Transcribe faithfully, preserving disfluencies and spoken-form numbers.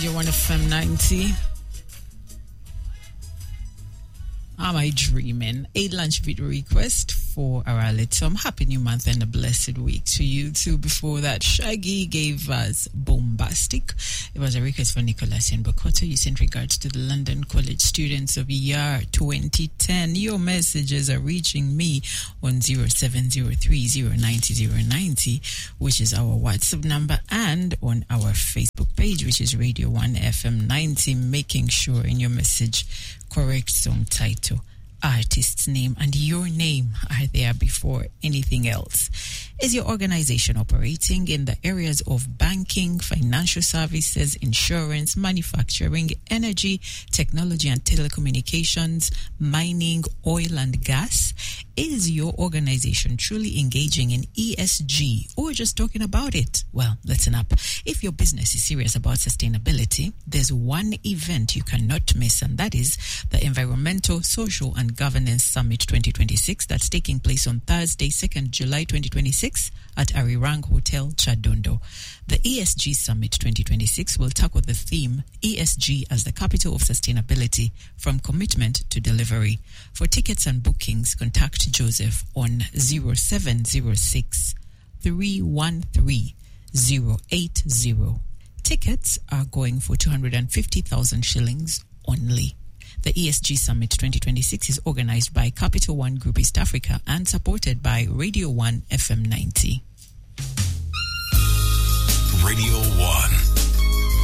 You're one F M ninety. Am I dreaming? A lunch video request for Aralitum. Happy new month and a blessed week to you too. Before that, Shaggy gave us Bombastic. It was a request for Nicholas and Bokoto. You sent regards to the London College students of year twenty ten. Your messages are reaching me on zero seven zero three zero nine zero nine zero, which is our WhatsApp number, and on our Facebook page, which is Radio one F M ninety. Making sure in your message correct song title, artist's name, and your name are there before anything else. Is your organization operating in the areas of banking, financial services, insurance, manufacturing, energy, technology and telecommunications, mining, oil and gas? Is your organization truly engaging in E S G or just talking about it? Well, listen up. If your business is serious about sustainability, there's one event you cannot miss, and that is the Environmental, Social and Governance Summit twenty twenty-six that's taking place on Thursday, second of July twenty twenty-six at Arirang Hotel, Chadondo. The E S G Summit twenty twenty-six will tackle the theme E S G as the capital of sustainability, from commitment to delivery. For tickets and bookings, contact Joseph on zero seven zero six three one three zero eight zero. Tickets are going for two hundred fifty thousand shillings only. The E S G Summit twenty twenty-six is organized by Capital One Group East Africa and supported by Radio one F M ninety. Radio one.